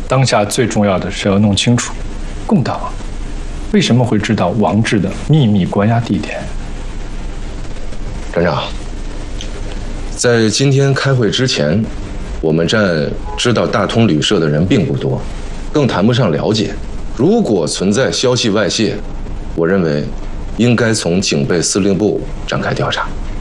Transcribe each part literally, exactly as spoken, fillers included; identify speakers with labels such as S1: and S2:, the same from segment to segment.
S1: 当下最重要的是要弄清楚，共党为什么会知道王志的秘密关押地点。
S2: 站长，在今天开会之前，我们站知道大通旅社的人并不多，更谈不上了解。如果存在消息外泄，我认为应该从警备司令部展开调查。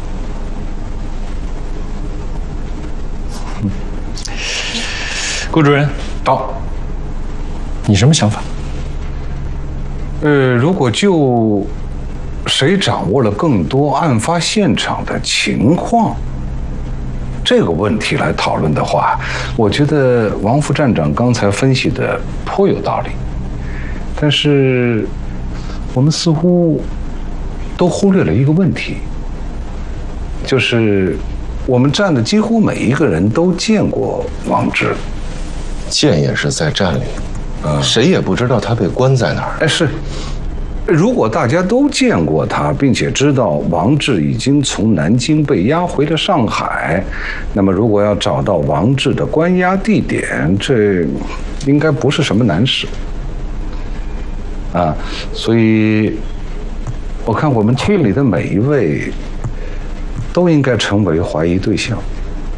S1: 顾主任，
S3: 到。
S1: 你什么想法？
S3: 呃，如果就谁掌握了更多案发现场的情况这个问题来讨论的话，我觉得王副站长刚才分析的颇有道理。但是我们似乎都忽略了一个问题，就是我们站的几乎每一个人都见过王志。
S2: 见也是在站里，嗯，谁也不知道他被关在哪儿。
S3: 哎，是。如果大家都见过他，并且知道王志已经从南京被押回了上海，那么如果要找到王志的关押地点，这应该不是什么难事啊。所以，我看我们区里的每一位都应该成为怀疑对象。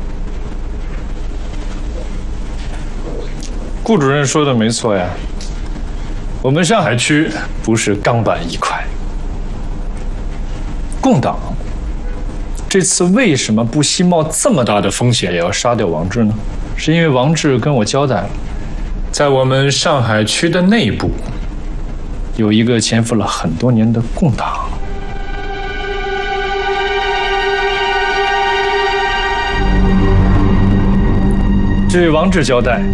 S1: 顾主任说的没错呀，我们上海区不是钢板一块。共党这次为什么不惜冒这么大的风险也要杀掉王志呢？是因为王志跟我交代了，在我们上海区的内部有一个潜伏了很多年的共党。据王志交代，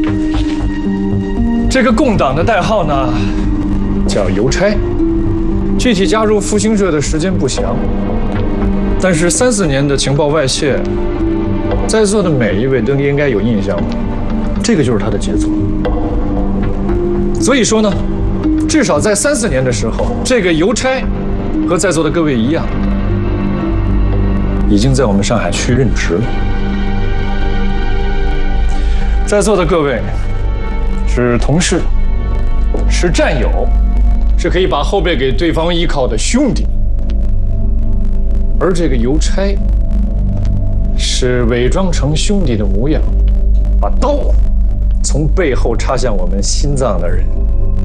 S1: 这个共党的代号呢叫邮差，具体加入复兴社的时间不详，但是三四年的情报外泄，在座的每一位都应该有印象吧？这个就是他的杰作。所以说呢，至少在三四年的时候，这个邮差和在座的各位一样，已经在我们上海区任职了。在座的各位是同事，是战友，是可以把后背给对方依靠的兄弟。而这个邮差是伪装成兄弟的模样，把刀从背后插向我们心脏的人。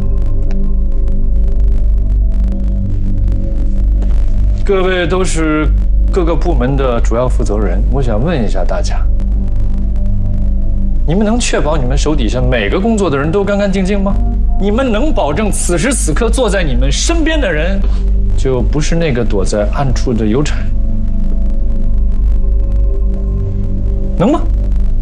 S1: 各位都是各个部门的主要负责人，我想问一下大家，你们能确保你们手底下每个工作的人都干干净净吗？你们能保证此时此刻坐在你们身边的人，就不是那个躲在暗处的邮差？能吗？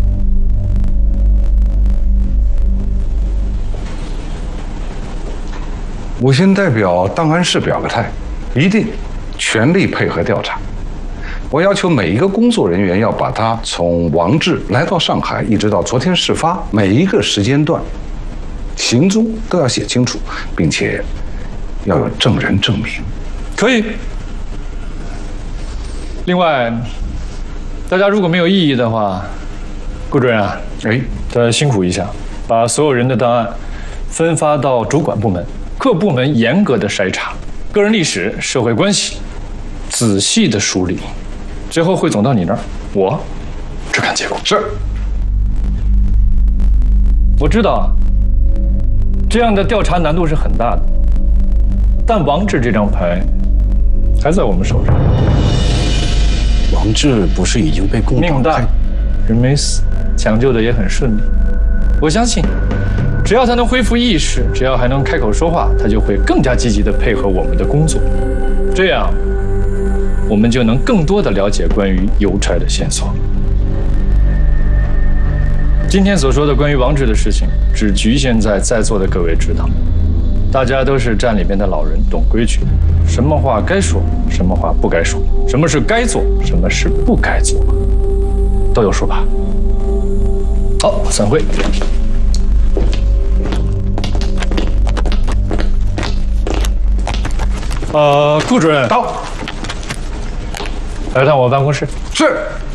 S3: 我先代表档案室表个态，一定全力配合调查。我要求每一个工作人员要把他从王志来到上海，一直到昨天事发每一个时间段行踪都要写清楚，并且要有证人证明。
S1: 可以。另外，大家如果没有异议的话，顾主任啊，哎，大家辛苦一下，把所有人的档案分发到主管部门，各部门严格的筛查，个人历史、社会关系仔细的梳理。最后汇总到你那儿，我只看结果。
S3: 是。
S1: 我知道啊，这样的调查难度是很大的，但王志这张牌还在我们手上。
S4: 王志不是已经被共党
S1: 命大，人没死，抢救的也很顺利。我相信，只要他能恢复意识，只要还能开口说话，他就会更加积极地配合我们的工作。这样，我们就能更多地了解关于邮差的线索。今天所说的关于王志的事情，只局限在在座的各位知道。大家都是站里面的老人，懂规矩，什么话该说，什么话不该说，什么是该做，什么是不该做，都有数吧。好，散会。呃，顾主任
S3: 到。
S1: 来趟我办公室。
S3: 是。